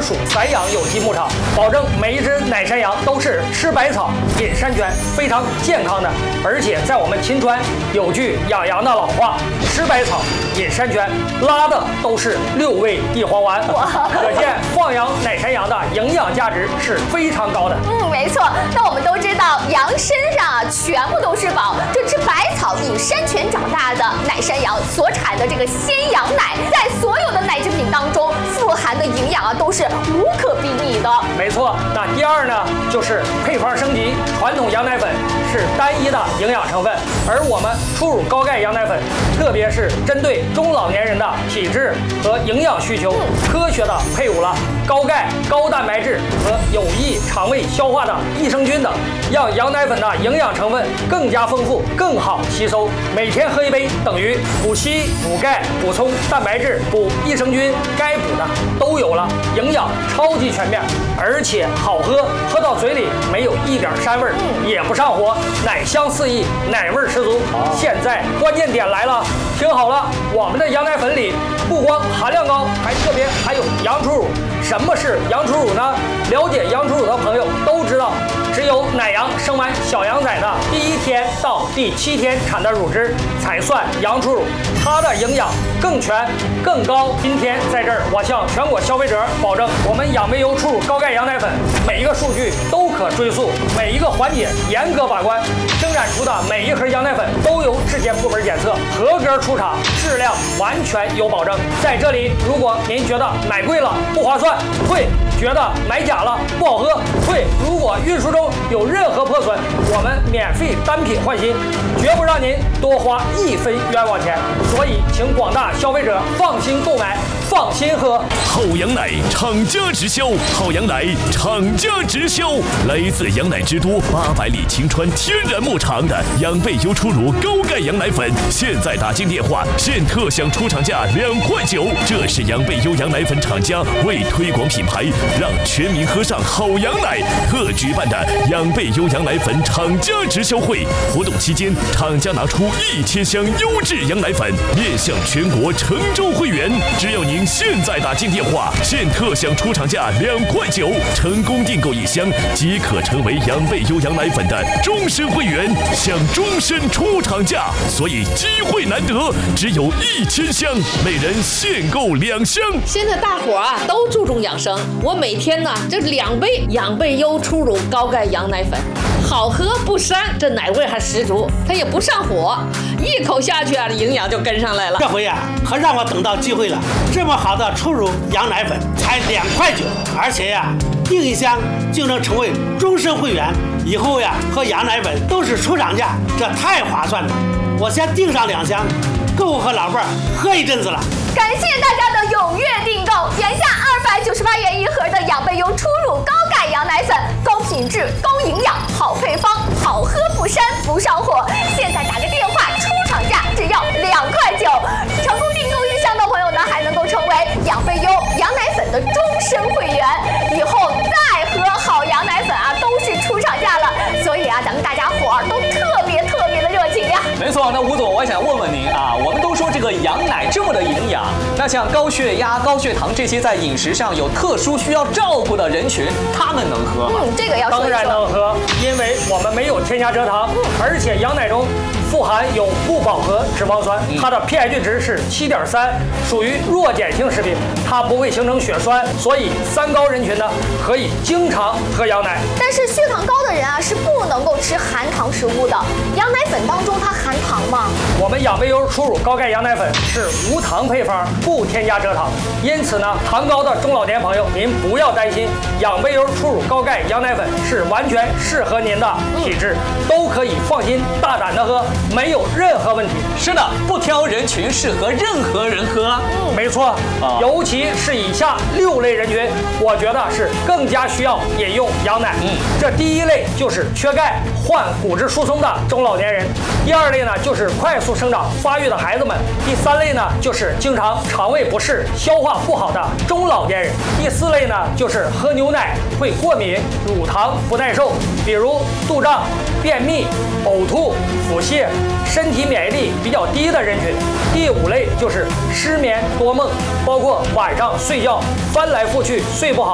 属散养有机牧场，保证每一只奶山羊都是吃百草、饮山泉，非常健康的。而且在我们秦川有句养羊的老话：吃百草、饮山泉，拉的都是6味地黄丸。可见放养奶山羊的营养价值是非常高的。 没错。那我们都知道，羊身上啊全部都是宝。这吃百草、饮山泉长大的奶山羊所产的这个鲜羊奶，在所有的奶制品当中，富含的营养啊都是无可比拟的。 没错。那第二呢，就是配方升级，传统羊奶粉是单一的营养成分，而我们初乳高钙羊奶粉，特别是针对中老年人的体质和营养需求，科学的配伍了高钙、高蛋白质和有益肠胃消化的益生菌等，让羊奶粉的营养成分更加丰富、更好吸收。每天喝1杯，等于补硒、补钙、补充蛋白质、补益生菌，该补的都有了，营养超级全面，而且好喝，喝到嘴里没有一点膻味儿，也不上火，奶香四溢，奶味十足。现在关键点来了，听好了，我们的羊奶粉里不光含量高，还特别含有羊初乳。什么是羊初乳呢？了解羊初乳的朋友都知道，只有奶羊生完小羊崽的第1天到第7天产的乳汁才算羊初乳，它的营养更全更高。今天在这儿，我向全国消费者保证，我们养贝优初乳高钙羊奶粉每一个数据都可追溯，每一个环节严格把关，生产出的每一盒羊奶粉都由质检部门检测，合格出厂，质量完全有保证。在这里，如果您觉得买贵了不划算，退；觉得买假了不好喝，退。如果运输中有任何破损，我们免费单品换新，绝不让您多花1分冤枉钱。所以，请广大消费者放心购买，放心喝。 好羊奶厂家直销，好羊奶厂家直销，来自羊奶之都800里秦川天然牧场的养贝优初乳高钙羊奶粉，现在打进电话，现特享出厂价2块9。这是养贝优羊奶粉厂家为推广品牌，让全民喝上好羊奶特举办的养贝优羊奶粉厂家直销会。活动期间，厂家拿出1000箱优质羊奶粉，面向全国诚州会员。只要您现在打进电话，现特享出厂价2块9，成功订购1箱即可成为养贝优羊奶粉的终身会员，享终身出厂价。所以机会难得，只有1000箱，每人限购2箱。 现在大伙啊都注重养生，我每天呢这2杯养贝优初乳高钙羊奶粉，好喝不膻，这奶味还十足，它也不上火，一口下去啊，营养就跟上来了。 这回啊，可让我等到机会了，这么好的初乳羊奶粉才2块9，而且呀，订1箱就能成为终身会员，以后呀喝羊奶粉都是出厂价，这太划算了。我先订上2箱，够我和老伴儿喝一阵子了。 感谢大家的踊跃订购，原价298元1盒的养贝优初乳高钙羊奶粉，高品质、高营养、好配方，好喝不膻不上火。现在打个电话，出厂价只要2块9。成功订购1箱的朋友呢，还能够成为养贝优羊奶粉的终身会员，以后再喝好羊奶粉啊，都是出厂价了。所以啊，咱们大家伙儿都特别的热情呀。 没错，那吴总，我想问问您啊，我们都说这个羊奶这么的营养，那像高血压、高血糖这些在饮食上有特殊需要照顾的人群，他们能喝吗？ 这个要说一说。 当然能喝，因为我们没有添加蔗糖，而且羊奶中富含有不饱和脂肪酸，它的 pH 值是7.3，属于弱碱性食品，它不会形成血栓，所以3高人群呢可以经常喝羊奶。 但是血糖高的人啊是不能够吃含糖食物的，羊奶粉当中它含糖吗？ 我们养贝优初乳高钙羊奶粉是无糖配方，不添加蔗糖，因此呢，糖高的中老年朋友您不要担心，养贝优初乳高钙羊奶粉是完全适合您的体质，都可以放心大胆的喝，没有任何问题。 是的，不挑人群，适合任何人喝。 没错，尤其是以下6类人群，我觉得是更加需要饮用羊奶。这第1类就是缺钙、患骨质疏松的中老年人；第2类呢就是快速生长发育的孩子们；第3类呢就是经常肠胃不适、消化不好的中老年人；第4类呢就是喝牛奶会过敏、乳糖不耐受，比如肚胀、便秘、呕吐、腹泻、身体免疫力比较低的人群；第5类就是失眠多梦，包括晚上睡觉翻来覆去睡不好。